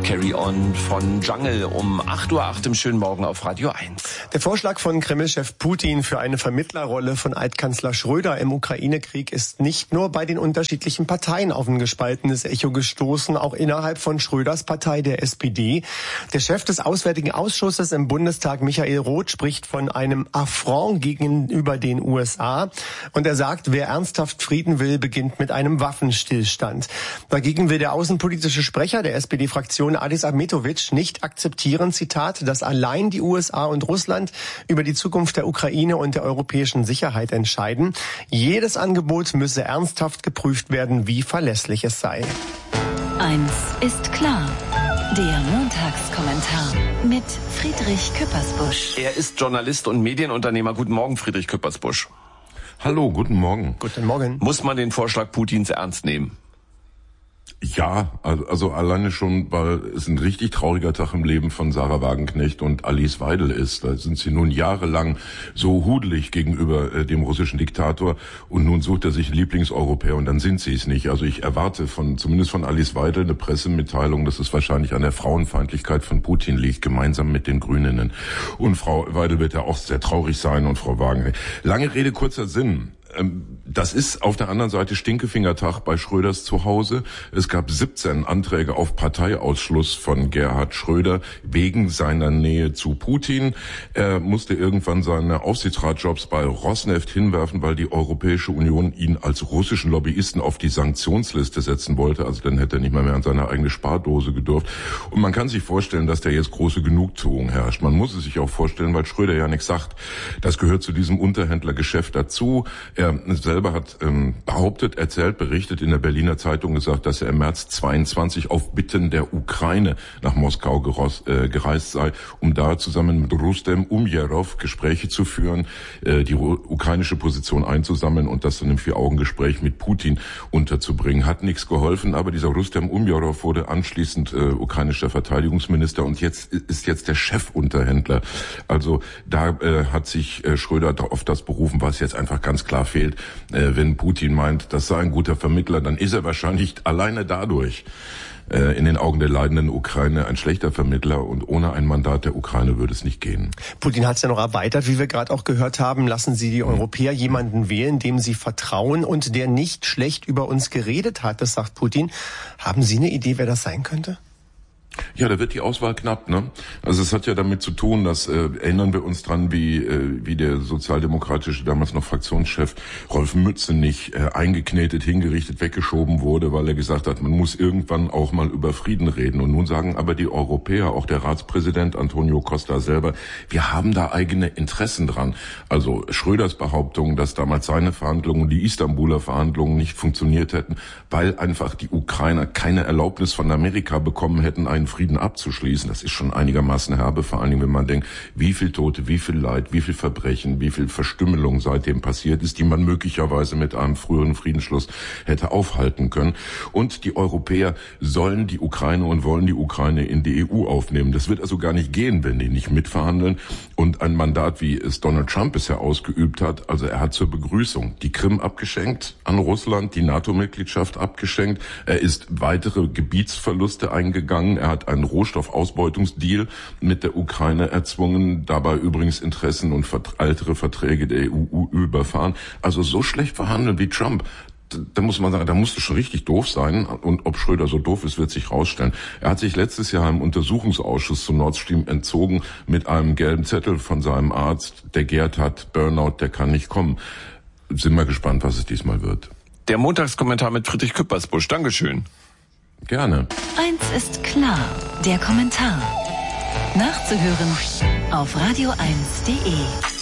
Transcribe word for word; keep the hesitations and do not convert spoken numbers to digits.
Carry On von Jungle um acht Uhr acht im schönen Morgen auf Radio eins. Der Vorschlag von Kreml-Chef Putin für eine Vermittlerrolle von Altkanzler Schröder im Ukraine-Krieg ist nicht nur bei den unterschiedlichen Parteien auf ein gespaltenes Echo gestoßen, auch innerhalb von Schröders Partei, der S P D. Der Chef des Auswärtigen Ausschusses im Bundestag, Michael Roth, spricht von einem Affront gegenüber den U S A. Und er sagt, wer ernsthaft Frieden will, beginnt mit einem Waffenstillstand. Dagegen will der außenpolitische Sprecher der S P D-Fraktion, Adis Ahmetovic, nicht akzeptieren, Zitat, dass allein die U S A und Russland über die Zukunft der Ukraine und der europäischen Sicherheit entscheiden. Jedes Angebot müsse ernsthaft geprüft werden, wie verlässlich es sei. Eins ist klar. Der Montagskommentar mit Friedrich Küppersbusch. Er ist Journalist und Medienunternehmer. Guten Morgen, Friedrich Küppersbusch. Hallo, guten Morgen. Guten Morgen. Muss man den Vorschlag Putins ernst nehmen? Ja, also, also alleine schon, weil es ein richtig trauriger Tag im Leben von Sarah Wagenknecht und Alice Weidel ist. Da sind sie nun jahrelang so hudelig gegenüber äh, dem russischen Diktator und nun sucht er sich einen Lieblingseuropäer und dann sind sie es nicht. Also ich erwarte von, zumindest von Alice Weidel, eine Pressemitteilung, dass es wahrscheinlich an der Frauenfeindlichkeit von Putin liegt, gemeinsam mit den Grüninnen. Und Frau Weidel wird ja auch sehr traurig sein und Frau Wagenknecht. Lange Rede, kurzer Sinn. Das ist auf der anderen Seite Stinkefingertag bei Schröders zu Hause. Es gab siebzehn Anträge auf Parteiausschluss von Gerhard Schröder wegen seiner Nähe zu Putin. Er musste irgendwann seine Aufsichtsratjobs bei Rosneft hinwerfen, weil die Europäische Union ihn als russischen Lobbyisten auf die Sanktionsliste setzen wollte. Also dann hätte er nicht mal mehr an seine eigene Spardose gedurft. Und man kann sich vorstellen, dass da jetzt große Genugtuung herrscht. Man muss es sich auch vorstellen, weil Schröder ja nichts sagt. Das gehört zu diesem Unterhändlergeschäft dazu. Er Er selber hat ähm, behauptet, erzählt, berichtet in der Berliner Zeitung gesagt, dass er im März zweiundzwanzig auf Bitten der Ukraine nach Moskau geros, äh, gereist sei, um da zusammen mit Rustem Umjerov Gespräche zu führen, äh, die ukrainische Position einzusammeln und das dann im Vier-Augen-Gespräch mit Putin unterzubringen. Hat nichts geholfen, aber dieser Rustem Umjerov wurde anschließend äh, ukrainischer Verteidigungsminister und jetzt ist jetzt der Chefunterhändler. Also da äh, hat sich äh, Schröder auf das berufen, was jetzt einfach ganz klar fehlt. Wenn Putin meint, das sei ein guter Vermittler, dann ist er wahrscheinlich alleine dadurch in den Augen der leidenden Ukraine ein schlechter Vermittler und ohne ein Mandat der Ukraine würde es nicht gehen. Putin hat es ja noch erweitert, wie wir gerade auch gehört haben. Lassen Sie die Europäer jemanden wählen, dem sie vertrauen und der nicht schlecht über uns geredet hat, das sagt Putin. Haben Sie eine Idee, wer das sein könnte? Ja, da wird die Auswahl knapp, ne? Also es hat ja damit zu tun, dass äh, erinnern wir uns dran, wie äh, wie der sozialdemokratische, damals noch Fraktionschef Rolf Mützenich äh, eingeknetet, hingerichtet, weggeschoben wurde, weil er gesagt hat, man muss irgendwann auch mal über Frieden reden. Und nun sagen aber die Europäer, auch der Ratspräsident Antonio Costa selber, wir haben da eigene Interessen dran. Also Schröders Behauptung, dass damals seine Verhandlungen, die Istanbuler Verhandlungen nicht funktioniert hätten, weil einfach die Ukrainer keine Erlaubnis von Amerika bekommen hätten, einen Frieden abzuschließen, das ist schon einigermaßen herbe, vor allen Dingen, wenn man denkt, wie viel Tote, wie viel Leid, wie viel Verbrechen, wie viel Verstümmelung seitdem passiert ist, die man möglicherweise mit einem früheren Friedensschluss hätte aufhalten können. Und die Europäer sollen die Ukraine und wollen die Ukraine in die E U aufnehmen. Das wird also gar nicht gehen, wenn die nicht mitverhandeln. Und ein Mandat, wie es Donald Trump bisher ausgeübt hat, also er hat zur Begrüßung die Krim abgeschenkt an Russland, die NATO-Mitgliedschaft abgeschenkt, er ist weitere Gebietsverluste eingegangen, er hat einen Rohstoffausbeutungsdeal mit der Ukraine erzwungen, dabei übrigens Interessen und ältere Verträge der E U überfahren. Also so schlecht verhandeln wie Trump. Da muss man sagen, da musst du schon richtig doof sein. Und ob Schröder so doof ist, wird sich rausstellen. Er hat sich letztes Jahr im Untersuchungsausschuss zu Nord Stream entzogen mit einem gelben Zettel von seinem Arzt. Der Gerd hat Burnout, der kann nicht kommen. Sind wir gespannt, was es diesmal wird. Der Montagskommentar mit Friedrich Küppersbusch. Dankeschön. Gerne. Eins ist klar, der Kommentar. Nachzuhören auf radio eins punkt de.